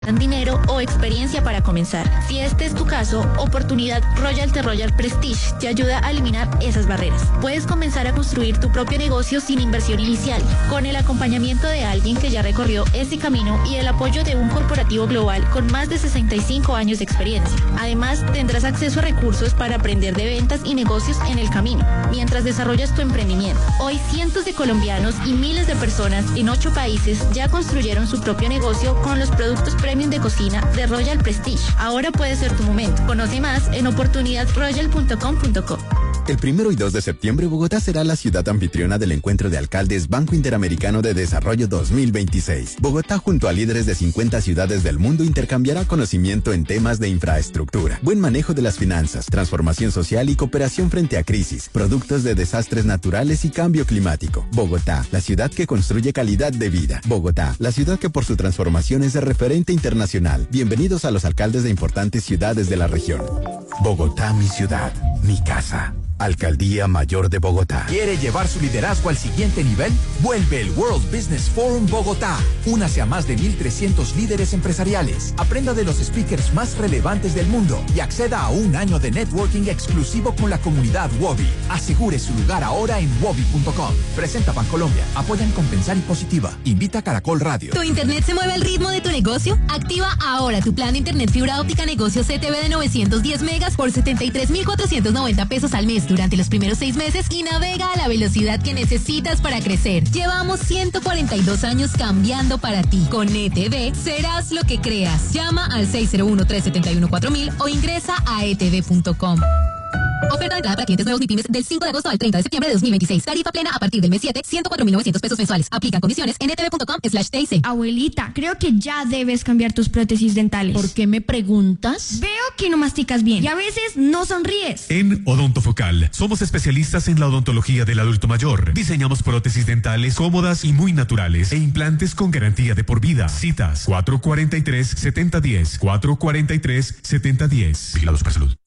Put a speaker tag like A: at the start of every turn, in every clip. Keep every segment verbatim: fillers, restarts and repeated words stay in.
A: dinero o experiencia para comenzar. Si este es tu caso, Oportunidad Royalty Royal Prestige te ayuda a eliminar esas barreras. Puedes comenzar a construir tu propio negocio sin inversión inicial, con el acompañamiento de alguien que ya recorrió ese camino y el apoyo de un corporativo global con más de sesenta y cinco años de experiencia. Además, tendrás acceso a recursos para aprender de ventas y negocios en el camino, mientras desarrollas tu emprendimiento. Hoy, cientos de colombianos y miles de personas en ocho países ya construyeron su propio negocio con los productos premium de cocina de Royal Prestige. Ahora puede ser tu momento. Conoce más en oportunidad royal punto com punto co.
B: El primero y dos de septiembre, Bogotá será la ciudad anfitriona del Encuentro de Alcaldes Banco Interamericano de Desarrollo dos mil veintiséis. Bogotá, junto a líderes de cincuenta ciudades del mundo, intercambiará conocimiento en temas de infraestructura, buen manejo de las finanzas, transformación social y cooperación frente a crisis, productos de desastres naturales y cambio climático. Bogotá, la ciudad que construye calidad de vida. Bogotá, la ciudad que por su transformación es de referente internacional. Bienvenidos a los alcaldes de importantes ciudades de la región. Bogotá, mi ciudad, mi casa. Alcaldía Mayor de Bogotá.
C: ¿Quiere llevar su liderazgo al siguiente nivel? Vuelve el World Business Forum Bogotá. Únase a más de mil trescientos líderes empresariales. Aprenda de los speakers más relevantes del mundo y acceda a un año de networking exclusivo con la comunidad Wobi. Asegure su lugar ahora en wobi punto com. Presenta Bancolombia. Apoyan Compensar y Positiva. Invita Caracol Radio.
D: ¿Tu internet se mueve al ritmo de tu negocio? Activa ahora tu plan de internet fibra óptica negocio C T V de novecientos diez megas por setenta y tres mil cuatrocientos noventa pesos al mes durante los primeros seis meses y navega a la velocidad que necesitas para crecer. Llevamos ciento cuarenta y dos años cambiando para ti. Con E T V serás lo que creas. Llama al seis cero uno, tres siete uno, cuatro mil o ingresa a e t v punto com. Oferta de entrada para clientes nuevos MIPYMES del cinco de agosto al treinta de septiembre de dos mil veintiséis. Tarifa plena a partir del mes siete, ciento cuatro mil novecientos pesos mensuales. Aplican condiciones en e t v punto com slash t c.
E: Abuelita, creo que ya debes cambiar tus prótesis dentales.
F: ¿Por qué me preguntas?
E: Veo que no masticas bien y a veces no sonríes.
G: En Odontofocal somos especialistas en la odontología del adulto mayor. Diseñamos prótesis dentales cómodas y muy naturales e implantes con garantía de por vida. Citas cuatro cuatro tres, siete cero uno cero, cuatro cuatro tres, siete cero uno cero. Vigilados para salud.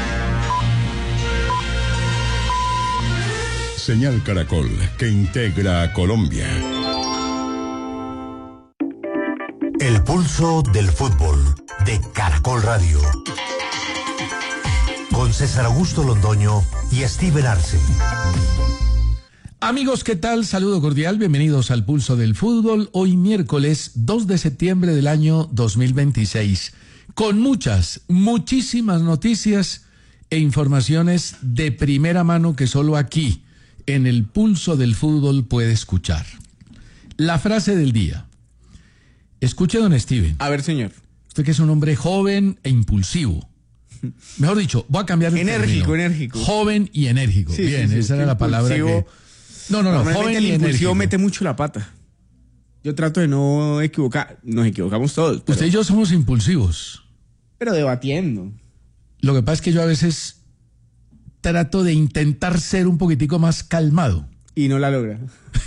H: Señal Caracol, que integra a Colombia.
I: El pulso del fútbol de Caracol Radio. Con César Augusto Londoño y Steven Arce.
J: Amigos, ¿qué tal? Saludo cordial, bienvenidos al Pulso del Fútbol. Hoy miércoles dos de septiembre del año dos mil veintiséis. Con muchas, muchísimas noticias e informaciones de primera mano que solo aquí, en el Pulso del Fútbol, puede escuchar. La frase del día. Escuche, don Steven.
K: A ver, señor.
J: Usted que es un hombre joven e impulsivo. Mejor dicho, voy a cambiar el
K: enérgico,
J: término.
K: enérgico.
J: Joven y enérgico.
K: Sí,
J: Bien,
K: sí, sí,
J: esa era la palabra que... No, no, no, joven
K: el
J: y
K: impulsivo
J: enérgico.
K: mete mucho la pata. Yo trato de no equivocar. Nos equivocamos todos. Pero...
J: Usted y yo somos impulsivos.
K: Pero debatiendo.
J: Lo que pasa es que yo a veces trato de intentar ser un poquitico más calmado.
K: Y no la logra.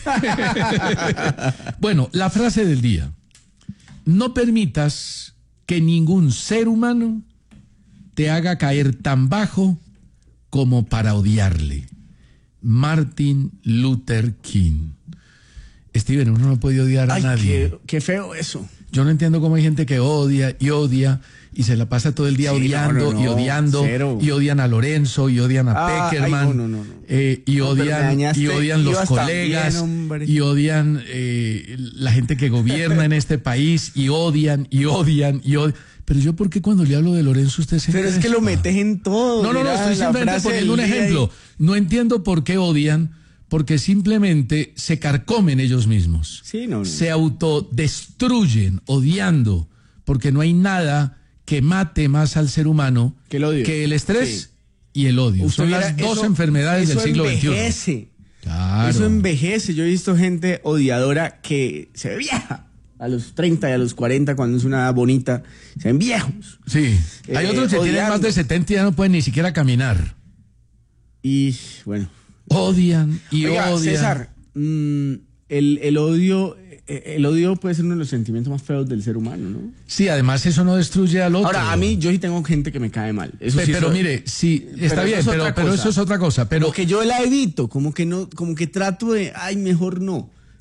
J: Bueno, la frase del día. No permitas que ningún ser humano te haga caer tan bajo como para odiarle. Martin Luther King. Steven, uno no puede odiar a
K: Ay,
J: nadie.
K: Qué, qué feo eso.
J: Yo no entiendo cómo hay gente que odia y odia y se la pasa todo el día
K: Sí,
J: odiando
K: no, no, no,
J: y odiando
K: cero.
J: y odian a Lorenzo y odian a
K: Ah,
J: Peckerman
K: ay, no, no, no, no.
J: Eh, y,
K: No, pero me
J: odian,
K: dañaste.
J: y odian los
K: Ibas
J: colegas
K: también, hombre.
J: y odian eh, la gente que gobierna en este país y odian y odian y odian. Pero yo, ¿por qué cuando le hablo de Lorenzo usted se
K: Pero es que lo metes en todo.
J: No, no, no,
K: Mira,
J: estoy
K: la
J: simplemente
K: frase
J: poniendo un
K: del día
J: ejemplo.
K: ahí.
J: No entiendo por qué odian, porque simplemente se carcomen ellos mismos.
K: Sí, no, no.
J: Se autodestruyen odiando, porque no hay nada que mate más al ser humano
K: que el, odio.
J: que el estrés
K: Sí.
J: y el odio.
K: Usted
J: Son
K: mira,
J: las dos
K: eso-
J: enfermedades del
K: eso
J: siglo veintiuno.
K: envejece.
J: Claro.
K: Eso envejece. Yo he visto gente odiadora que se ve vieja. A los treinta y a los cuarenta, cuando es una edad bonita, se ven viejos.
J: Sí. Hay
K: Eh,
J: otros que tienen
K: odiando.
J: más de setenta y ya no pueden ni siquiera caminar.
K: Y bueno.
J: Odian y
K: Oiga,
J: odian.
K: César, mmm, el, el odio, eh, el odio puede ser uno de los sentimientos más feos del ser humano, ¿no?
J: Sí, además eso no destruye al otro.
K: Ahora, a mí, yo sí tengo gente que me cae mal. Eso
J: Pe-
K: sí,
J: pero
K: eso-
J: mire, sí,
K: pero
J: está
K: eso
J: bien,
K: es
J: pero,
K: otra
J: pero
K: cosa.
J: eso es otra cosa. Pero
K: Como que yo la evito, como que no, como que trato de, ay, mejor no.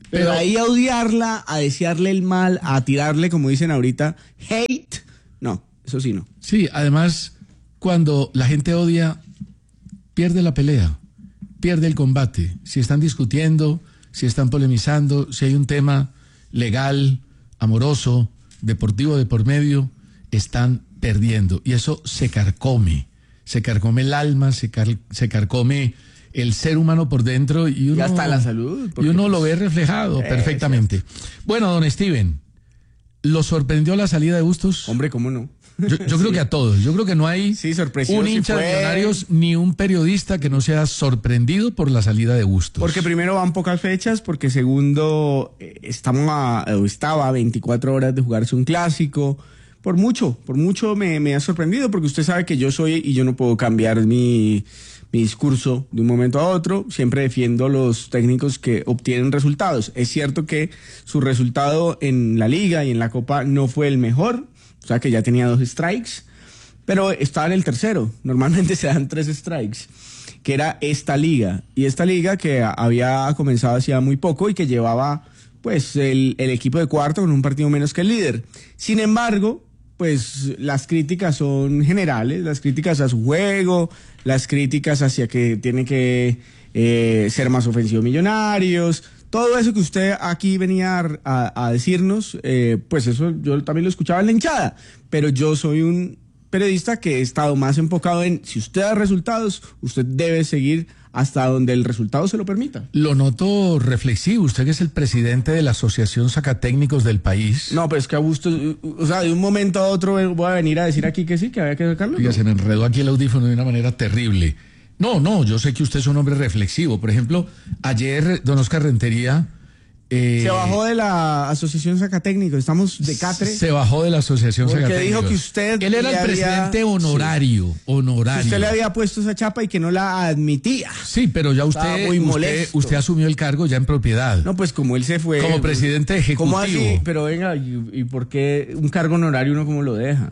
K: Pero, pero ahí a odiarla, a desearle el mal, a tirarle, como dicen ahorita, hate, no, eso sí no.
J: Sí, además, cuando la gente odia, pierde la pelea, pierde el combate. Si están discutiendo, si están polemizando, si hay un tema legal, amoroso, deportivo de por medio, están perdiendo. Y eso se carcome, se carcome el alma, se, car se carcome el ser humano por dentro y uno,
K: y hasta la salud.
J: Y uno lo ve reflejado eh, perfectamente. Bueno, don Steven, ¿lo sorprendió la salida de Bustos?
K: Hombre, ¿cómo no?
J: Yo, yo sí. creo que a todos. Yo creo que no hay
K: sí,
J: un hincha
K: sí
J: de Millonarios ni un periodista que no sea sorprendido por la salida de Bustos.
K: Porque primero van pocas fechas, porque segundo estamos a, estaba a veinticuatro horas de jugarse un clásico. Por mucho, por mucho me, me ha sorprendido, porque usted sabe que yo soy y yo no puedo cambiar mi, mi discurso de un momento a otro. Siempre defiendo los técnicos que obtienen resultados. Es cierto que su resultado en la Liga y en la Copa no fue el mejor, o sea que ya tenía dos strikes, pero estaba en el tercero. Normalmente se dan tres strikes, que era esta liga. Y esta liga que había comenzado hacía muy poco y que llevaba pues el, el equipo de cuarto con un partido menos que el líder. Sin embargo, pues las críticas son generales, las críticas a su juego, las críticas hacia que tiene que eh, ser más ofensivo Millonarios. Todo eso que usted aquí venía a, a, a decirnos, eh, pues eso yo también lo escuchaba en la hinchada, pero yo soy un periodista que he estado más enfocado en, si usted da resultados, usted debe seguir hasta donde el resultado se lo permita.
J: Lo noto reflexivo, usted que es el presidente de la Asociación Sacatécnicos del país.
K: No, pero es que a gusto, o sea, de un momento a otro voy a venir a decir aquí que sí, que había que sacarlo.
J: Oiga,
K: ¿no?
J: Se me enredó aquí el audífono de una manera terrible. No, no, yo sé que usted es un hombre reflexivo. Por ejemplo, ayer don Oscar Rentería...
K: Eh, se bajó de la Asociación Sacatécnicos, estamos de catre.
J: Se bajó de la Asociación
K: porque
J: Sacatécnicos.
K: Porque dijo que usted...
J: Él era el presidente había, honorario, sí. honorario.
K: Que usted le había puesto esa chapa y que no la admitía.
J: Sí, pero ya usted, muy usted, usted asumió el cargo ya en propiedad.
K: No, pues como él se fue...
J: Como presidente ejecutivo.
K: ¿Cómo así? Pero venga, ¿y, y por qué un cargo honorario uno cómo lo deja?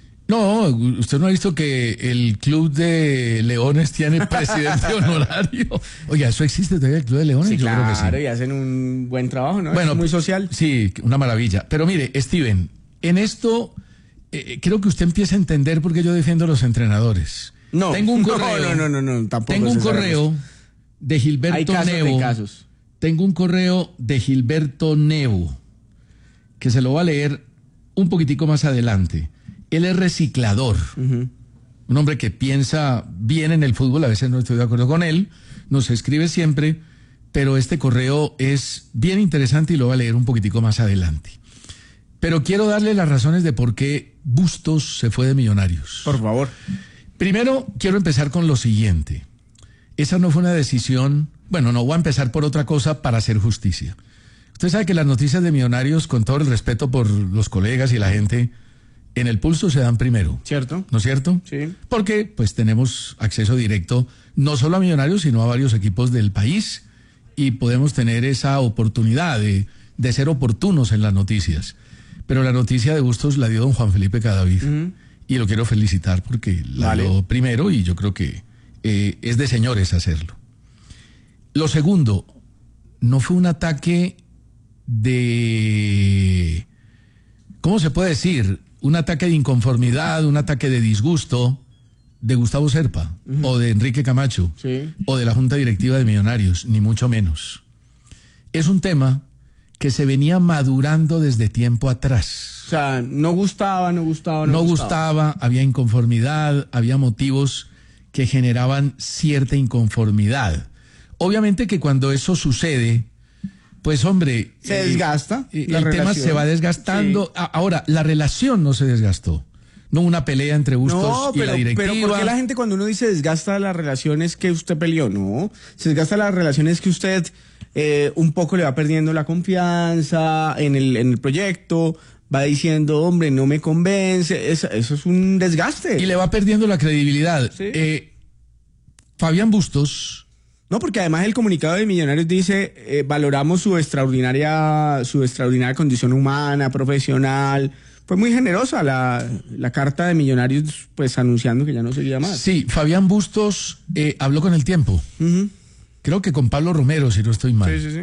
J: No, usted no ha visto que el Club de Leones tiene presidente honorario. Oiga, ¿eso existe todavía el Club de Leones?
K: Sí,
J: Yo
K: claro,
J: creo que sí.
K: Y hacen un buen trabajo, ¿no?
J: Bueno,
K: es muy social.
J: Sí, una maravilla. Pero mire, Steven, en esto eh, creo que usted empieza a entender por qué yo defiendo a los entrenadores.
K: No,
J: tengo un correo,
K: no, no, no, no, no tampoco.
J: Tengo un correo de Gilberto
K: hay casos,
J: Nevo.
K: Hay casos.
J: Tengo un correo de Gilberto Nevo que se lo voy a leer un poquitico más adelante. Él es reciclador, uh-huh. un hombre que piensa bien en el fútbol, a veces no estoy de acuerdo con él, nos escribe siempre, pero este correo es bien interesante y lo voy a leer un poquitico más adelante. Pero quiero darle las razones de por qué Bustos se fue de Millonarios.
K: Por favor.
J: Primero, quiero empezar con lo siguiente. Esa no fue una decisión, bueno, no voy a empezar por otra cosa para hacer justicia. Usted sabe que las noticias de Millonarios, con todo el respeto por los colegas y la gente, en el Pulso se dan primero.
K: ¿Cierto?
J: ¿No es cierto?
K: Sí.
J: Porque pues tenemos acceso directo no solo a Millonarios, sino a varios equipos del país y podemos tener esa oportunidad de, de ser oportunos en las noticias. Pero la noticia de Bustos la dio don Juan Felipe Cadavid uh-huh. y lo quiero felicitar porque la
K: vale.
J: dio primero y yo creo que eh, es de señores hacerlo. Lo segundo, no fue un ataque de... ¿Cómo se puede decir? Un ataque de inconformidad, un ataque de disgusto de Gustavo Serpa uh-huh. o de Enrique Camacho
K: sí.
J: o de la Junta Directiva de Millonarios, ni mucho menos. Es un tema que se venía madurando desde tiempo atrás.
K: O sea, no gustaba, no gustaba, no,
J: no
K: gustaba.
J: gustaba, había inconformidad, había motivos que generaban cierta inconformidad. Obviamente que cuando eso sucede... Pues hombre,
K: se desgasta.
J: Eh, el relación. tema se va desgastando. Sí. Ahora, la relación no se desgastó. No una pelea entre Bustos
K: no, pero,
J: y la directiva.
K: Pero ¿por qué la gente cuando uno dice desgasta las relaciones que usted peleó? No, se desgasta las relaciones que usted eh, un poco le va perdiendo la confianza en el, en el proyecto, va diciendo, hombre, no me convence. Eso, eso es un desgaste.
J: Y le va perdiendo la credibilidad.
K: Sí.
J: Eh, Fabián Bustos...
K: No, porque además el comunicado de Millonarios dice, eh, valoramos su extraordinaria, su extraordinaria condición humana, profesional. Fue muy generosa la, la carta de Millonarios, pues anunciando que ya no seguía más.
J: Sí, Fabián Bustos eh, habló con El Tiempo. Uh-huh. Creo que con Pablo Romero, si no estoy mal.
K: Sí, sí, sí.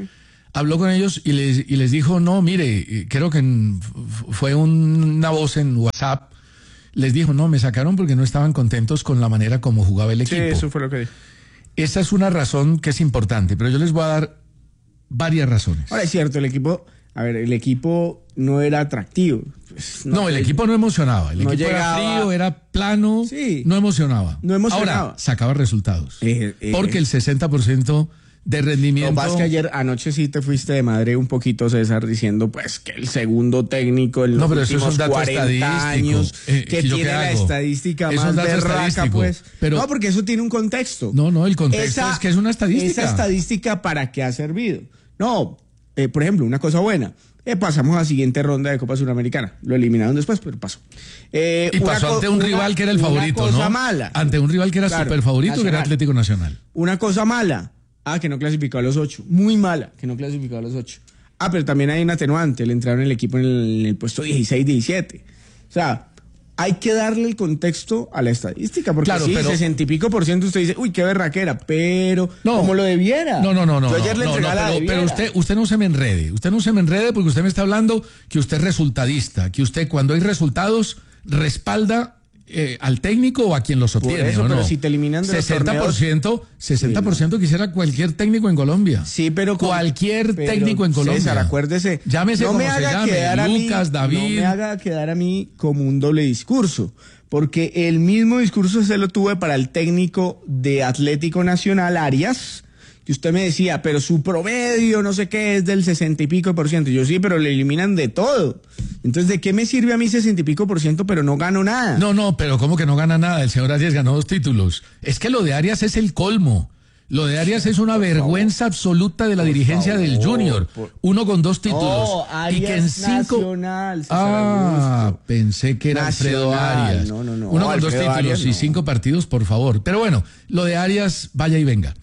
J: habló con ellos y les, y les dijo, no, mire, creo que en, fue un, una voz en WhatsApp, les dijo, no, me sacaron porque no estaban contentos con la manera como jugaba el equipo.
K: Sí, eso fue lo que dijo.
J: Esa es una razón que es importante, pero yo les voy a dar varias razones.
K: Ahora es cierto, el equipo, a ver, el equipo no era atractivo. Pues,
J: no, no, el equipo no emocionaba, el
K: no
J: equipo
K: llegaba,
J: era frío, era plano,
K: sí,
J: no emocionaba.
K: No emocionaba.
J: Ahora, sacaba resultados,
K: eh, eh,
J: porque el sesenta por ciento de rendimiento...
K: Lo que pasa es que ayer, anoche sí te fuiste de madre un poquito, César, diciendo pues que el segundo técnico en los
J: no, pero
K: últimos
J: eso es un dato
K: cuarenta años,
J: eh,
K: que
J: ¿yo
K: tiene la
J: hago?
K: estadística
J: es
K: más berraca, pues.
J: Pero,
K: no, porque eso tiene un contexto.
J: No, no, el contexto
K: esa,
J: es que es una estadística.
K: ¿Esa estadística para qué ha servido? No, eh, por ejemplo, una cosa buena. Eh, pasamos a la siguiente ronda de Copa Suramericana. Lo eliminaron después, pero pasó. Eh,
J: y pasó ante un una, rival que era el favorito,
K: una cosa
J: ¿no?
K: mala.
J: Ante un rival que era
K: claro,
J: súper favorito,
K: nacional.
J: que era Atlético Nacional.
K: Una cosa mala. Ah, que no clasificó a los ocho. Muy mala, que no clasificó a los ocho. Ah, pero también hay un atenuante. Le entraron el equipo en el, en el puesto dieciséis, diecisiete. O sea, hay que darle el contexto a la estadística. Porque
J: claro,
K: sí,
J: pero,
K: sesenta y pico por ciento usted dice, uy, qué berraquera, pero no, como lo debiera.
J: No, no, no, no.
K: Yo ayer
J: no,
K: le
J: no,
K: entregué
J: no,
K: la
J: pero,
K: debiera.
J: pero usted, usted no se me enrede. Usted no se me enrede porque usted me está hablando que usted es resultadista, que usted cuando hay resultados respalda Eh, al técnico o a quien los obtiene.
K: Por eso,
J: ¿o no?
K: pero si te eliminan de
J: sesenta por ciento,
K: los
J: sesenta por ciento
K: sí, no.
J: quisiera cualquier técnico en Colombia.
K: Sí, pero con,
J: cualquier
K: pero,
J: técnico en Colombia.
K: César, acuérdese.
J: Llámese
K: no
J: como
K: me
J: se
K: haga
J: llame,
K: quedar
J: Lucas,
K: a mí,
J: David.
K: No me haga quedar a mí como un doble discurso, porque el mismo discurso se lo tuve para el técnico de Atlético Nacional, Arias, que usted me decía, pero su promedio, no sé qué, es del sesenta y pico por ciento. Yo sí, pero le eliminan de todo. Entonces, ¿de qué me sirve a mí sesenta y pico por ciento, pero no gano nada?
J: No, no, pero ¿cómo que no gana nada? El señor Arias ganó dos títulos. Es que lo de Arias es el colmo. Lo de Arias es una por vergüenza favor. absoluta de la por dirigencia favor, del Junior. Por... Uno con dos títulos.
K: Oh, Arias
J: y que en cinco.
K: Nacional,
J: ah,
K: Augusto.
J: Pensé que era Nacional. Alfredo Arias.
K: No, no, no.
J: Uno
K: oh,
J: con
K: Alfredo
J: dos títulos
K: Arias,
J: y
K: no.
J: cinco partidos, por favor. Pero bueno, lo de Arias, vaya y venga.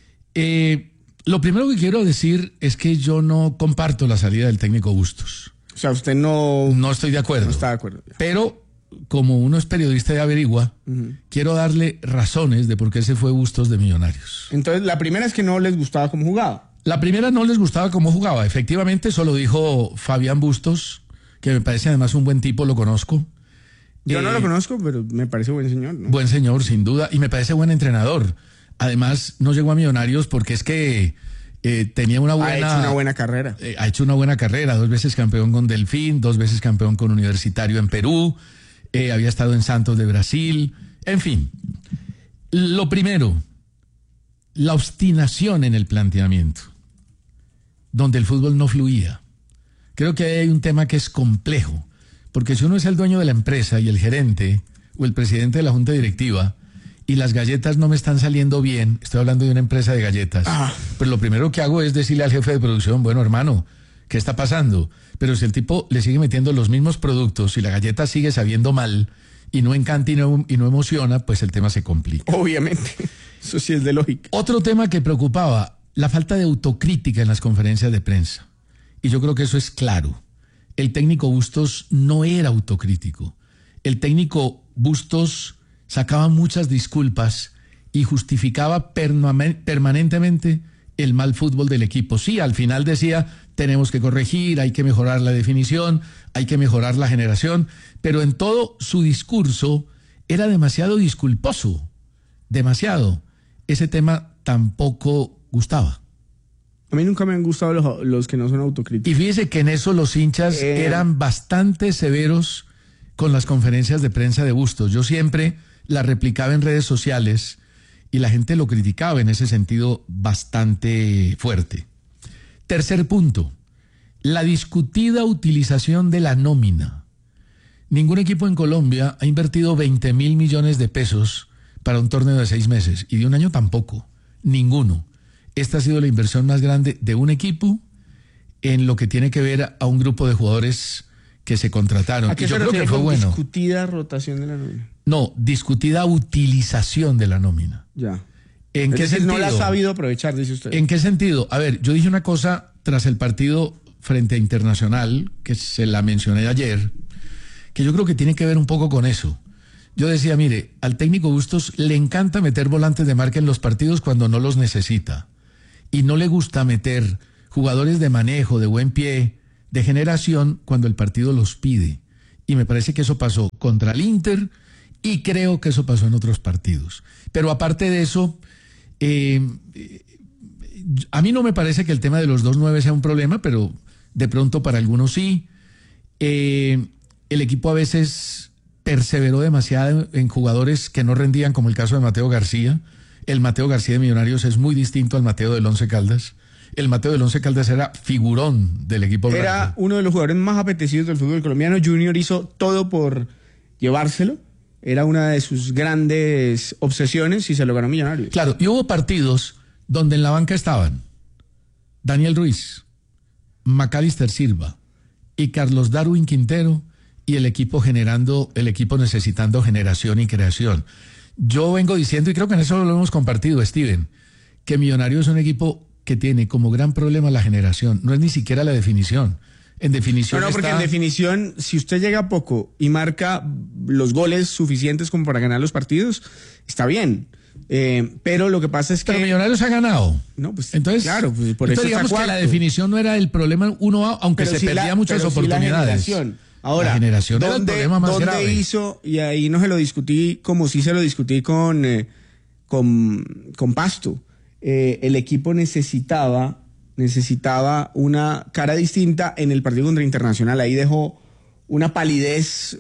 J: Eh. Lo primero que quiero decir es que yo no comparto la salida del técnico Bustos.
K: O sea, usted no...
J: No estoy de acuerdo.
K: No está de acuerdo. Ya.
J: Pero, como uno es periodista y averigua, uh-huh. quiero darle razones de por qué se fue Bustos de Millonarios.
K: Entonces, la primera es que no les gustaba cómo jugaba.
J: La primera no les gustaba cómo jugaba. Efectivamente, eso lo dijo Fabián Bustos, que me parece además un buen tipo, lo conozco.
K: Yo
J: eh,
K: no lo conozco, pero me parece buen señor, ¿no?
J: Buen señor, sin duda, y me parece buen entrenador. Además, no llegó a Millonarios porque es que eh, tenía una buena...
K: Ha hecho una buena carrera.
J: Eh, ha hecho una buena carrera. Dos veces campeón con Delfín, dos veces campeón con Universitario en Perú. Eh, había estado en Santos de Brasil. En fin, lo primero, la obstinación en el planteamiento, donde el fútbol no fluía. Creo que hay un tema que es complejo, porque si uno es el dueño de la empresa y el gerente o el presidente de la junta directiva, y las galletas no me están saliendo bien, estoy hablando de una empresa de galletas, ah. pero lo primero que hago es decirle al jefe de producción, bueno, hermano, ¿qué está pasando? Pero si el tipo le sigue metiendo los mismos productos y la galleta sigue sabiendo mal y no encanta y no, y no emociona, pues el tema se complica.
K: Obviamente, eso sí es de lógica.
J: Otro tema que preocupaba, la falta de autocrítica en las conferencias de prensa. Y yo creo que eso es claro. El técnico Bustos no era autocrítico. El técnico Bustos sacaba muchas disculpas y justificaba permanentemente el mal fútbol del equipo. Sí, al final decía, tenemos que corregir, hay que mejorar la definición, hay que mejorar la generación, pero en todo su discurso era demasiado disculposo, demasiado. Ese tema tampoco gustaba.
K: A mí nunca me han gustado los, los que no son autocríticos.
J: Y fíjese que en eso los hinchas eh... eran bastante severos con las conferencias de prensa de Bustos. Yo siempre la replicaba en redes sociales y la gente lo criticaba en ese sentido bastante fuerte. Tercer punto, la discutida utilización de la nómina. Ningún equipo en Colombia ha invertido veinte mil millones de pesos para un torneo de seis meses y de un año tampoco, ninguno. Esta ha sido la inversión más grande de un equipo en lo que tiene que ver a un grupo de jugadores que se contrataron.
K: ¿A qué
J: y yo
K: se
J: creo que fue
K: con
J: bueno.
K: Discutida rotación de la nómina.
J: No, discutida utilización de la nómina.
K: Ya.
J: ¿En
K: es
J: qué
K: decir,
J: sentido?
K: No la ha sabido aprovechar, dice usted.
J: ¿En qué sentido? A ver, yo dije una cosa tras el partido frente a Internacional, que se la mencioné ayer, que yo creo que tiene que ver un poco con eso. Yo decía, mire, al técnico Bustos le encanta meter volantes de marca en los partidos cuando no los necesita. Y no le gusta meter jugadores de manejo, de buen pie, de generación, cuando el partido los pide. Y me parece que eso pasó contra el Inter y creo que eso pasó en otros partidos. Pero aparte de eso, eh, a mí no me parece que el tema de los dos nueve sea un problema, pero de pronto para algunos sí. Eh, el equipo a veces perseveró demasiado en jugadores que no rendían, como el caso de Mateo García. El Mateo García de Millonarios es muy distinto al Mateo del Once Caldas. El Mateo del Once Caldas era figurón del equipo blanco.
K: Era uno de los jugadores más apetecidos del fútbol colombiano. Junior hizo todo por llevárselo. Era una de sus grandes obsesiones y se lo ganó Millonarios.
J: Claro, y hubo partidos donde en la banca estaban Daniel Ruiz, Macalister Silva y Carlos Darwin Quintero, y el equipo generando, el equipo necesitando generación y creación. Yo vengo diciendo, y creo que en eso lo hemos compartido, Steven, que Millonarios es un equipo que tiene como gran problema la generación, no es ni siquiera la definición. En definición
K: No, no, porque
J: está...
K: en definición, si usted llega poco y marca los goles suficientes como para ganar los partidos, está bien. Eh, pero lo que pasa es que...
J: Pero Millonarios ha ganado.
K: No, pues
J: entonces,
K: claro, pues por
J: entonces
K: eso
J: digamos
K: está
J: que la
K: cuarto.
J: definición no era el problema uno A, aunque
K: Pero
J: se
K: sí
J: perdía
K: la-
J: muchas
K: pero sí la
J: oportunidades.
K: generación. Ahora,
J: la generación era el
K: ¿dónde,
J: problema más
K: dónde
J: grave.
K: hizo? Y ahí no se lo discutí como sí se lo discutí con, eh, con, con Pasto. Eh, el equipo necesitaba, necesitaba una cara distinta en el partido contra Internacional. Ahí dejó una palidez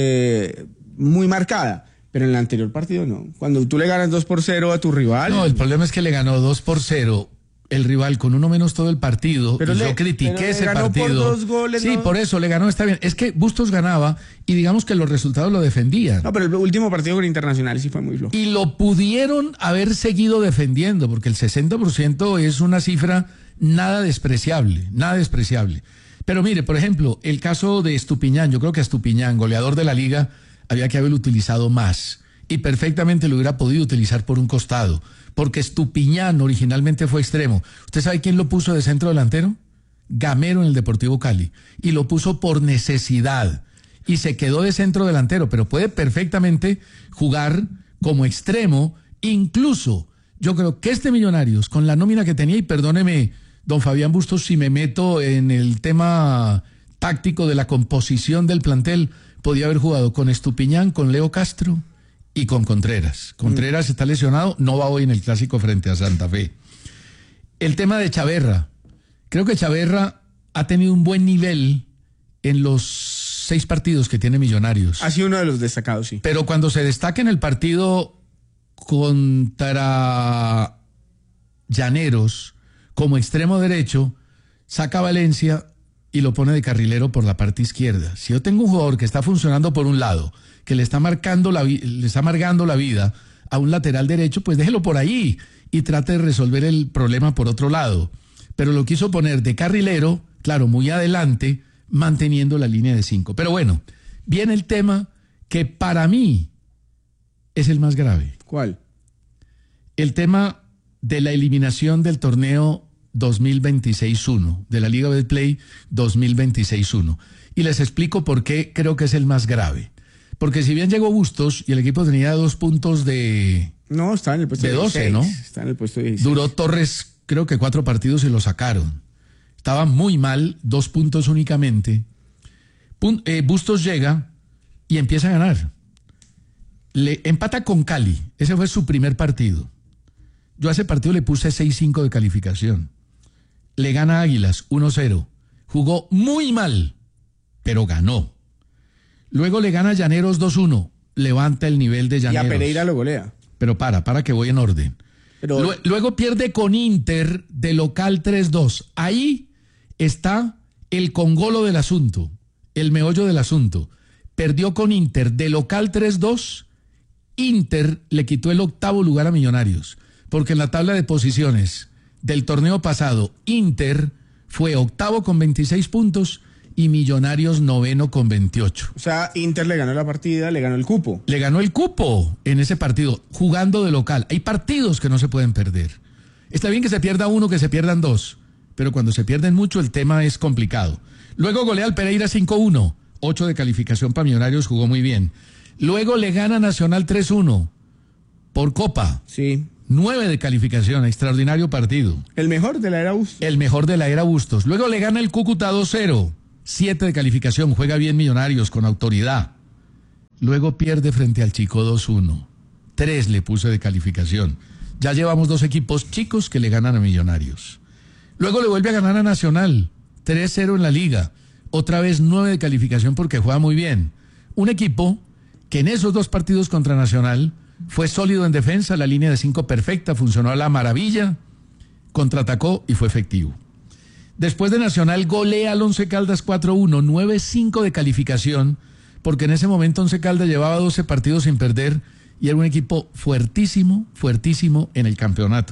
K: eh, muy marcada. Pero en el anterior partido no. Cuando tú le ganas dos por cero a tu rival...
J: No, el problema es que le ganó dos por cero el rival con uno menos todo el partido.
K: Pero
J: y
K: le-
J: yo critiqué
K: pero le
J: ese
K: ganó por
J: partido.
K: dos goles,
J: sí,
K: ¿no?
J: por eso le ganó, está bien. Es que Bustos ganaba y digamos que los resultados lo defendían.
K: No, pero el último partido con Internacional sí fue muy flojo.
J: Y lo pudieron haber seguido defendiendo, porque el sesenta por ciento es una cifra nada despreciable, nada despreciable. Pero mire, por ejemplo, el caso de Estupiñán, yo creo que a Estupiñán, goleador de la liga, había que haberlo utilizado más. Y perfectamente lo hubiera podido utilizar por un costado, porque Estupiñán originalmente fue extremo. ¿Usted sabe quién lo puso de centro delantero? Gamero en el Deportivo Cali. Y lo puso por necesidad. Y se quedó de centro delantero, pero puede perfectamente jugar como extremo. Incluso, yo creo que este Millonarios, con la nómina que tenía, y perdóneme, don Fabián Bustos, si me meto en el tema táctico de la composición del plantel, podía haber jugado con Estupiñán, con Leo Castro y con Contreras. Contreras mm. está lesionado, no va hoy en el clásico frente a Santa Fe. El tema de Chaverra. Creo que Chaverra ha tenido un buen nivel en los seis partidos que tiene Millonarios.
K: Ha sido uno de los destacados, sí.
J: Pero cuando se destaca en el partido contra Llaneros, como extremo derecho, saca a Valencia y lo pone de carrilero por la parte izquierda. Si yo tengo un jugador que está funcionando por un lado, que le está marcando la vi- le está amargando la vida a un lateral derecho, pues déjelo por ahí y trate de resolver el problema por otro lado. Pero lo quiso poner de carrilero, claro, muy adelante, manteniendo la línea de cinco. Pero bueno, viene el tema que para mí es el más grave.
K: ¿Cuál?
J: El tema de la eliminación del torneo dos mil veintiséis uno, de la Liga Betplay dos mil veintiséis uno. Y les explico por qué creo que es el más grave. Porque si bien llegó Bustos y el equipo tenía dos puntos de...
K: No, está en el puesto
J: de doce, ¿no?
K: Está en el puesto dieciséis.
J: Duró Torres, creo que cuatro partidos y lo sacaron. Estaba muy mal, dos puntos únicamente. Pun- eh, Bustos llega y empieza a ganar. Le empata con Cali. Ese fue su primer partido. Yo a ese partido le puse seis cinco de calificación. Le gana a Águilas uno cero. Jugó muy mal, pero ganó. Luego le gana a Llaneros dos uno. Levanta el nivel de
K: Y
J: Llaneros.
K: a Pereira lo golea.
J: Pero para, para que voy en orden.
K: Pero...
J: Lue- Luego pierde con Inter de local tres dos. Ahí está el congolo del asunto, el meollo del asunto. Perdió con Inter de local tres dos. Inter le quitó el octavo lugar a Millonarios, porque en la tabla de posiciones del torneo pasado, Inter fue octavo con veintiséis puntos y Millonarios noveno con veintiocho.
K: O sea, Inter le ganó la partida, le ganó el cupo.
J: Le ganó el cupo en ese partido, jugando de local. Hay partidos que no se pueden perder. Está bien que se pierda uno, que se pierdan dos, pero cuando se pierden mucho el tema es complicado. Luego golea al Pereira cinco uno, ocho de calificación para Millonarios, jugó muy bien. Luego le gana Nacional tres uno por Copa.
K: Sí.
J: nueve de calificación, extraordinario partido.
K: El mejor de la era Bustos.
J: El mejor de la era Bustos. Luego le gana el Cúcuta dos cero, siete de calificación, juega bien Millonarios con autoridad. Luego pierde frente al Chico dos uno, tres le puse de calificación. Ya llevamos dos equipos chicos que le ganan a Millonarios. Luego le vuelve a ganar a Nacional, tres cero en la liga. Otra vez nueve de calificación porque juega muy bien. Un equipo que en esos dos partidos contra Nacional fue sólido en defensa, la línea de cinco perfecta, funcionó a la maravilla, contraatacó y fue efectivo. Después de Nacional golea al Once Caldas cuatro uno, nueve cinco de calificación, porque en ese momento Once Caldas llevaba doce partidos sin perder y era un equipo fuertísimo, fuertísimo en el campeonato.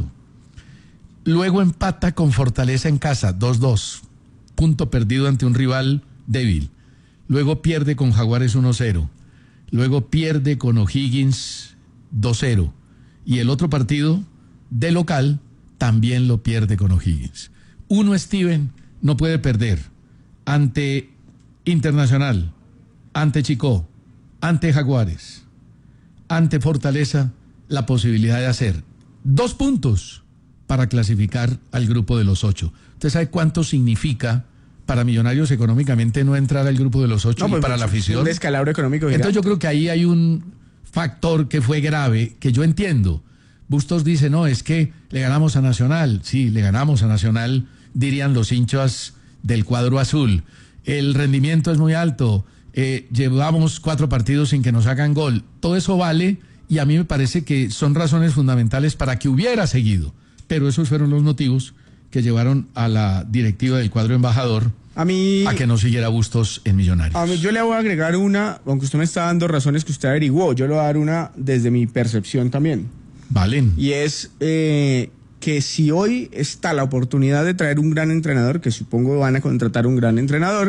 J: Luego empata con Fortaleza en casa, dos dos, punto perdido ante un rival débil. Luego pierde con Jaguares uno cero. Luego pierde con O'Higgins dos cero. Y el otro partido de local también lo pierde con O'Higgins. Uno, Steven, no puede perder ante Internacional, ante Chicó, ante Jaguares, ante Fortaleza, la posibilidad de hacer dos puntos para clasificar al grupo de los ocho. ¿Usted sabe cuánto significa para Millonarios económicamente no entrar al grupo de los ocho, no, pues, y para la afición?
K: Un descalabro económico.
J: Entonces yo creo que ahí hay un factor que fue grave, que yo entiendo. Bustos dice, no, es que le ganamos a Nacional. Sí, le ganamos a Nacional, dirían los hinchas del cuadro azul. El rendimiento es muy alto. Eh, llevamos cuatro partidos sin que nos hagan gol. Todo eso vale y a mí me parece que son razones fundamentales para que hubiera seguido. Pero esos fueron los motivos que llevaron a la directiva del cuadro embajador
K: a, mí,
J: a que no siguiera Bustos en Millonarios.
K: A mí yo le voy a agregar una, aunque usted me está dando razones que usted averiguó, yo le voy a dar una desde mi percepción también.
J: Valen.
K: Y es eh, que si hoy está la oportunidad de traer un gran entrenador, que supongo van a contratar un gran entrenador,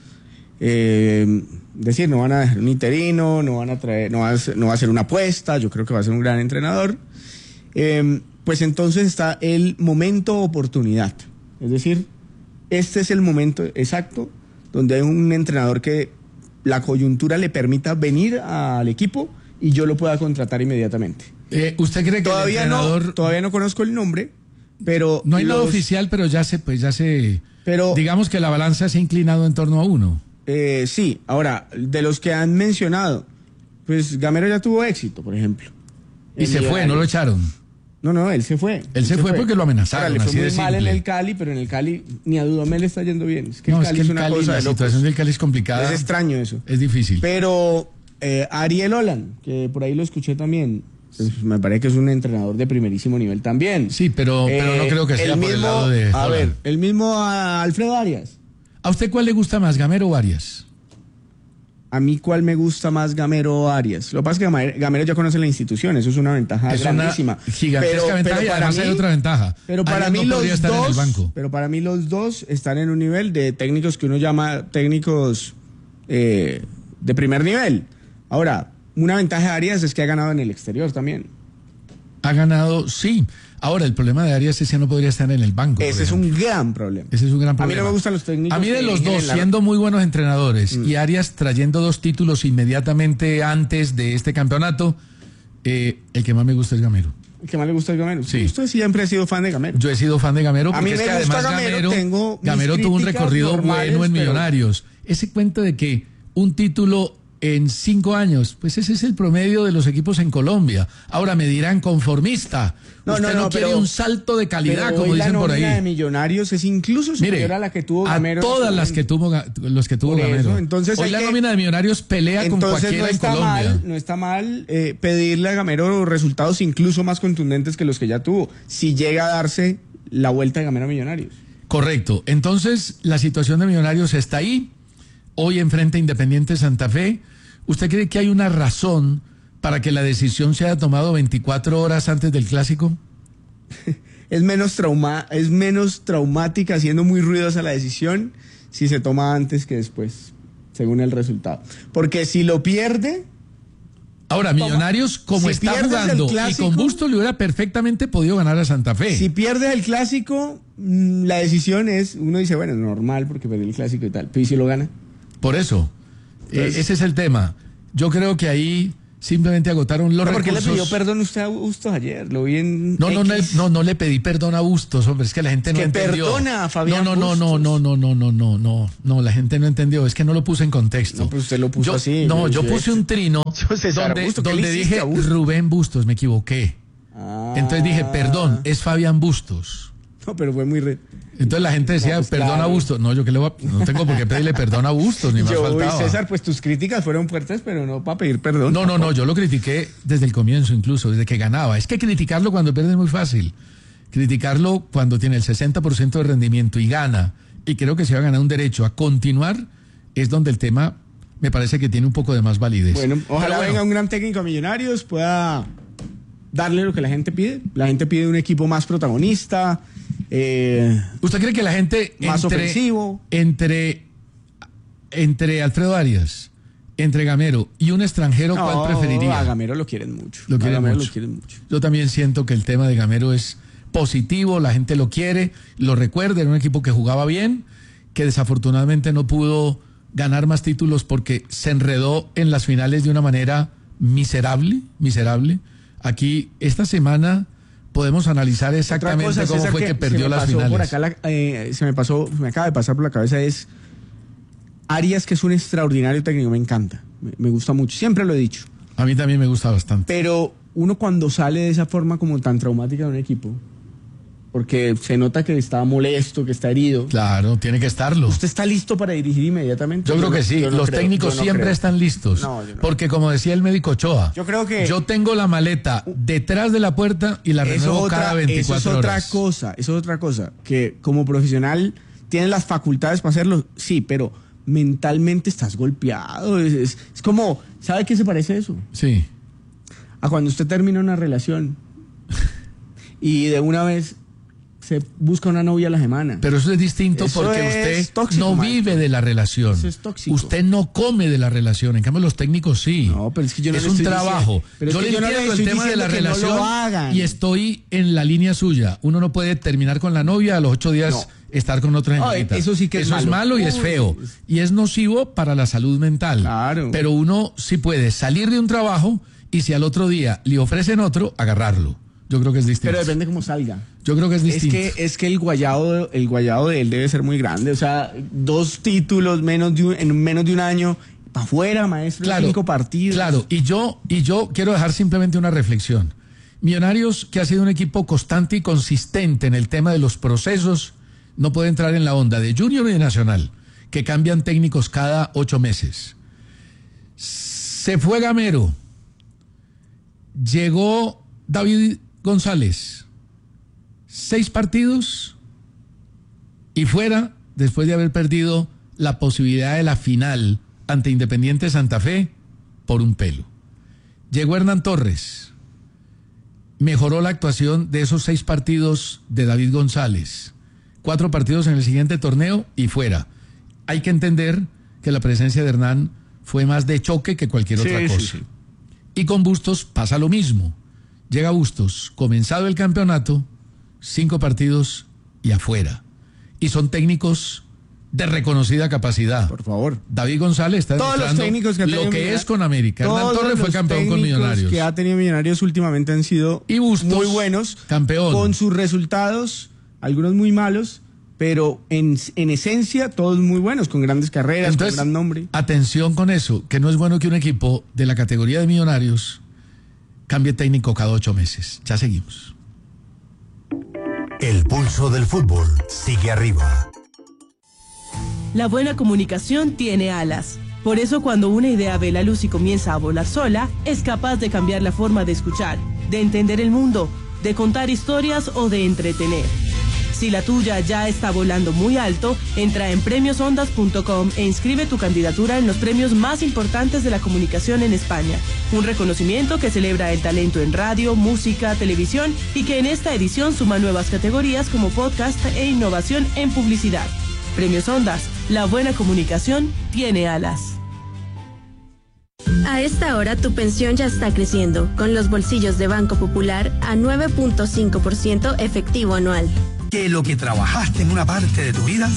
K: eh, decir, no van a dejar un interino, no van a traer, no va a, ser, no va a ser una apuesta, yo creo que va a ser un gran entrenador, eh, pues entonces está el momento oportunidad. Es decir, este es el momento exacto donde hay un entrenador que la coyuntura le permita venir al equipo y yo lo pueda contratar inmediatamente.
J: Eh, ¿Usted cree que
K: todavía
J: el entrenador...
K: no, todavía no conozco el nombre, pero...
J: No hay
K: los...
J: nada oficial, pero ya se, pues ya se...
K: Pero,
J: digamos que la balanza se ha inclinado en torno a uno.
K: Eh, sí, ahora, de los que han mencionado, pues Gamero ya tuvo éxito, por ejemplo.
J: Y se fue, no lo echaron.
K: No, no, él se fue.
J: Él, él se, se fue, fue porque lo amenazaron.
K: Ahora, le fue
J: así
K: muy
J: de
K: mal
J: simple.
K: en el Cali, pero en el Cali ni a Dudamel le está yendo bien. Es que
J: no,
K: el Cali
J: es, que el
K: es una
J: Cali,
K: cosa
J: la
K: de locos.
J: situación del Cali es complicada.
K: Es extraño eso.
J: Es difícil.
K: Pero eh, Ariel Olan, que por ahí lo escuché también, pues me parece que es un entrenador de primerísimo nivel también.
J: Sí, pero, eh, pero no creo que sea
K: el
J: por
K: mismo,
J: el lado de
K: A
J: Olan.
K: ver, el mismo a Alfredo Arias.
J: ¿A usted cuál le gusta más, Gamero o Arias?
K: A mí, ¿cuál me gusta más, Gamero o Arias? Lo que pasa es que Gamero, Gamero ya conoce la institución, eso es una ventaja
J: es
K: grandísima.
J: Una gigantesca
K: pero,
J: ventaja
K: pero
J: y además
K: mí,
J: hay otra ventaja.
K: Pero para
J: Arias
K: mí
J: no
K: los
J: estar
K: dos,
J: en el banco.
K: pero para mí los dos están en un nivel de técnicos que uno llama técnicos eh, de primer nivel. Ahora, una ventaja de Arias es que ha ganado en el exterior también.
J: Ha ganado, sí. Ahora, el problema de Arias es que no podría estar en el banco.
K: Ese es un gran problema.
J: Ese es un gran problema.
K: A mí no me gustan los técnicos.
J: A mí de los dos, la... siendo muy buenos entrenadores mm. y Arias trayendo dos títulos inmediatamente antes de este campeonato, eh, el que más me gusta es Gamero.
K: ¿El que más le gusta es Gamero?
J: Sí.
K: Usted siempre ha sido fan de Gamero.
J: Yo he sido fan de Gamero porque
K: a mí me
J: es que
K: gusta
J: además
K: Gamero,
J: Gamero,
K: tengo
J: Gamero tuvo un recorrido
K: normales,
J: bueno en
K: pero...
J: Millonarios. Ese cuento de que un título en cinco años, pues ese es el promedio de los equipos en Colombia. Ahora me dirán conformista.
K: No,
J: Usted
K: no,
J: no,
K: no
J: quiere
K: pero,
J: un salto de calidad,
K: pero
J: como dicen
K: la
J: por ahí.
K: La nómina de Millonarios es incluso superior
J: Mire,
K: a la que tuvo Gamero.
J: A todas las que tuvo, los que tuvo
K: por
J: Gamero.
K: Eso, entonces
J: Hoy la
K: que,
J: nómina de Millonarios pelea con cualquiera
K: no
J: en Colombia.
K: Mal, no está mal eh, pedirle a Gamero resultados incluso más contundentes que los que ya tuvo, si llega a darse la vuelta de Gamero a Millonarios.
J: Correcto. Entonces, la situación de Millonarios está ahí. Hoy enfrenta Independiente Santa Fe. ¿Usted cree que hay una razón para que la decisión se haya tomado veinticuatro horas antes del Clásico?
K: Es menos trauma, es menos traumática, siendo muy ruidosa la decisión, si se toma antes que después, según el resultado. Porque si lo pierde...
J: Ahora, Millonarios, como si está jugando clásico, y con Bustos le hubiera perfectamente podido ganar a Santa Fe.
K: Si pierde el Clásico, la decisión es, uno dice, bueno, es normal porque perdió el Clásico y tal, pero ¿y si lo gana?
J: Por eso, Entonces, eh, ese es el tema. Yo creo que ahí simplemente agotaron los
K: ¿Por qué
J: recursos.
K: le pidió perdón usted a Bustos ayer? Lo vi en
J: No, no, no,
K: X.
J: no, no le pedí perdón a Bustos, hombre, es que la gente
K: Es
J: no
K: que
J: entendió.
K: perdona a Fabián
J: no, no, no,
K: Bustos.
J: no, no, no, no, no, no, no, la gente no entendió, es que no lo puse en contexto.
K: No, pero usted lo puso
J: yo,
K: así.
J: No,
K: yo
J: yo puse un trino
K: César
J: donde,
K: Bustos, ¿qué le
J: donde
K: hiciste
J: dije
K: a Bustos?
J: Rubén Bustos, me equivoqué.
K: Ah.
J: Entonces dije, perdón, es Fabián Bustos.
K: No, pero fue muy... Re...
J: Entonces la gente decía,
K: No, pues
J: perdón
K: claro.
J: a Bustos. No, yo que le voy a- no tengo por qué pedirle perdón a Bustos, ni más
K: Yo,
J: faltaba.
K: César, pues tus críticas fueron fuertes, pero no para pedir perdón.
J: No, no, no, yo lo critiqué desde el comienzo incluso, desde que ganaba. Es que criticarlo cuando pierde es muy fácil. Criticarlo cuando tiene el sesenta por ciento de rendimiento y gana, y creo que se va a ganar un derecho a continuar, es donde el tema me parece que tiene un poco de más validez.
K: Bueno, ojalá
J: Pero bueno,
K: venga un gran técnico a Millonarios, pueda darle lo que la gente pide. La gente pide un equipo más protagonista. Eh,
J: ¿Usted cree que la gente
K: más
J: entre,
K: ofensivo.
J: entre, entre Alfredo Arias, entre Gamero y un extranjero,
K: no,
J: cuál preferiría?
K: a Gamero lo quieren mucho.
J: Lo
K: A
J: quieren
K: Gamero
J: mucho.
K: lo quieren mucho.
J: Yo también siento que el tema de Gamero es positivo, la gente lo quiere, lo recuerda, era un equipo que jugaba bien, que desafortunadamente no pudo ganar más títulos porque se enredó en las finales de una manera miserable, miserable. Aquí, esta semana, podemos analizar exactamente
K: Otra cosa,
J: cómo
K: César,
J: fue que, perdió
K: se me
J: las
K: pasó
J: finales.
K: Por acá la- eh, se me pasó, se me acaba de pasar por la cabeza es Arias, que es un extraordinario técnico, me encanta, me, me gusta mucho, siempre lo he dicho.
J: A mí también me gusta bastante.
K: Pero uno cuando sale de esa forma como tan traumática de un equipo, porque se nota que está molesto, que está herido.
J: Claro, tiene que estarlo.
K: ¿Usted está listo para dirigir inmediatamente?
J: Yo creo que sí,
K: yo no
J: los
K: creo,
J: técnicos
K: yo no
J: siempre
K: creo.
J: están listos.
K: No, yo no.
J: Porque como decía el médico Ochoa,
K: Yo creo que
J: yo tengo la maleta detrás de la puerta y la
K: eso,
J: renuevo
K: otra,
J: cada veinticuatro
K: eso es otra
J: horas.
K: cosa, eso es otra cosa, que como profesional tienes las facultades para hacerlo, sí, pero mentalmente estás golpeado. Es, es, es como, ¿sabe qué se parece eso?
J: Sí.
K: A cuando usted termina una relación y de una vez se busca una novia a la semana.
J: Pero eso es distinto
K: Eso
J: porque
K: es
J: usted
K: tóxico,
J: no
K: maestro.
J: vive de la relación.
K: Eso es tóxico.
J: Usted no come de la relación. En cambio, los técnicos sí.
K: No, pero es que yo no
J: es
K: le
J: un
K: estoy
J: trabajo.
K: diciendo- pero es
J: yo
K: que
J: le
K: yo no le
J: entiendo el
K: estoy
J: tema de la
K: diciendo que no
J: relación
K: lo hagan.
J: y estoy en la línea suya. Uno no puede terminar con la novia a los ocho días
K: No.
J: estar con otra
K: No,
J: señorita.
K: eso sí que es
J: Eso es
K: malo.
J: malo y es
K: Uy.
J: feo. Y es nocivo para la salud mental.
K: Claro.
J: Pero uno sí puede salir de un trabajo y si al otro día le ofrecen otro, agarrarlo. Yo creo que es distinto.
K: Pero depende cómo salga.
J: Yo creo que es
K: Es
J: distinto.
K: que, es que el guayado, el guayado de él debe ser muy grande. O sea, dos títulos menos de un- en menos de un año. Para afuera, maestro,
J: Claro,
K: cinco partidos.
J: Claro, y yo, y yo quiero dejar simplemente una reflexión. Millonarios, que ha sido un equipo constante y consistente en el tema de los procesos, no puede entrar en la onda de Junior y de Nacional, que cambian técnicos cada ocho meses. Se fue Gamero, llegó David González, seis partidos y fuera después de haber perdido la posibilidad de la final ante Independiente Santa Fe por un pelo. Llegó Hernán Torres, mejoró la actuación de esos seis partidos de David González, cuatro partidos en el siguiente torneo y fuera. Hay que entender que la presencia de Hernán fue más de choque que cualquier
K: Sí,
J: otra
K: sí,
J: cosa.
K: sí.
J: Y con Bustos pasa lo mismo. Llega Bustos, comenzado el campeonato, cinco partidos y afuera. Y son técnicos de reconocida capacidad.
K: Por favor.
J: David González está
K: Todos los
J: demostrando
K: técnicos que ha tenido
J: lo que
K: Millonarios-
J: es con América. Hernán
K: Todos
J: Torres fue
K: los
J: campeón con
K: técnicos
J: Millonarios.
K: que ha tenido Millonarios últimamente han sido
J: Y Bustos,
K: muy buenos.
J: campeón.
K: Con sus resultados, algunos muy malos, pero en, en esencia todos muy buenos, con grandes carreras,
J: Entonces,
K: con gran nombre.
J: atención con eso, que no es bueno que un equipo de la categoría de Millonarios cambie técnico cada ocho meses. Ya seguimos.
I: El pulso del fútbol sigue arriba.
F: La buena comunicación tiene alas. Por eso cuando una idea ve la luz y comienza a volar sola, es capaz de cambiar la forma de escuchar, de entender el mundo, de contar historias o de entretener. Si la tuya ya está volando muy alto, entra en premios ondas punto com e inscribe tu candidatura en los premios más importantes de la comunicación en España. Un reconocimiento que celebra el talento en radio, música, televisión y que en esta edición suma nuevas categorías como podcast e innovación en publicidad. Premios Ondas, la buena comunicación tiene alas.
L: A esta hora tu pensión ya está creciendo, con los bolsillos de Banco Popular a nueve punto cinco por ciento efectivo anual.
M: Que lo que trabajaste en una parte de tu vida